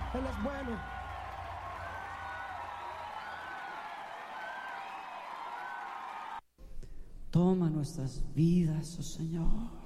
Él es bueno. Toma nuestras vidas, oh Señor.